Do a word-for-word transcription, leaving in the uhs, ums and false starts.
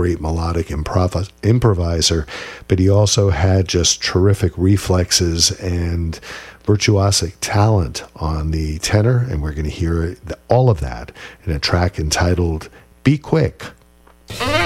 great melodic improv- improviser, but he also had just terrific reflexes and virtuosic talent on the tenor, and we're going to hear all of that in a track entitled Be Quick.